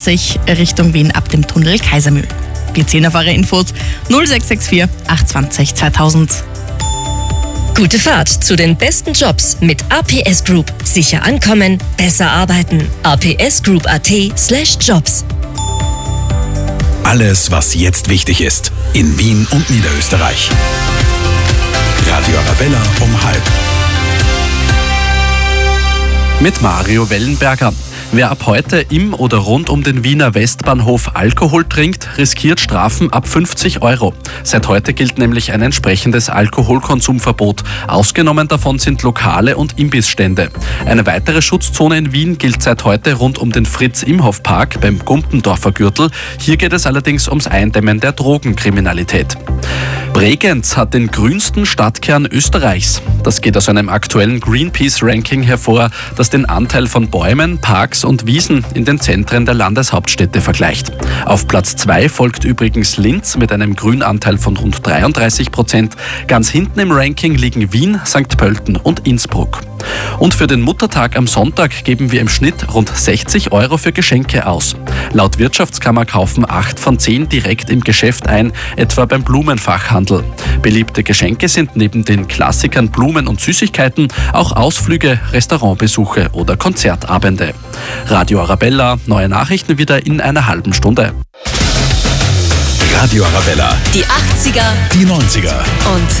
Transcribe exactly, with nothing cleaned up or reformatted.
achtzig Richtung Wien ab dem Tunnel Kaisermühl. B zehn-Fahrer Infos null sechs sechs vier acht zwei null zweitausend. Gute Fahrt zu den besten Jobs mit A P S Group. Sicher ankommen, besser arbeiten. a p s group punkt a t slash jobs. Alles, was jetzt wichtig ist, in Wien und Niederösterreich. Radio Arabella um halb. Mit Mario Wellenberger. Wer ab heute im oder rund um den Wiener Westbahnhof Alkohol trinkt, riskiert Strafen ab fünfzig Euro. Seit heute gilt nämlich ein entsprechendes Alkoholkonsumverbot. Ausgenommen davon sind Lokale und Imbissstände. Eine weitere Schutzzone in Wien gilt seit heute rund um den Fritz-Imhoff-Park beim Gumpendorfer Gürtel. Hier geht es allerdings ums Eindämmen der Drogenkriminalität. Bregenz hat den grünsten Stadtkern Österreichs. Das geht aus einem aktuellen Greenpeace-Ranking hervor, das den Anteil von Bäumen, Parks und Wiesen in den Zentren der Landeshauptstädte vergleicht. Auf Platz zwei folgt übrigens Linz mit einem Grünanteil von rund dreiunddreißig Prozent. Ganz hinten im Ranking liegen Wien, Sankt Pölten und Innsbruck. Und für den Muttertag am Sonntag geben wir im Schnitt rund sechzig Euro für Geschenke aus. Laut Wirtschaftskammer kaufen acht von zehn direkt im Geschäft ein, etwa beim Blumenfachhandel. Beliebte Geschenke sind neben den Klassikern Blumen und Süßigkeiten auch Ausflüge, Restaurantbesuche oder Konzertabende. Radio Arabella, neue Nachrichten wieder in einer halben Stunde. Radio Arabella, Die achtziger die neunziger und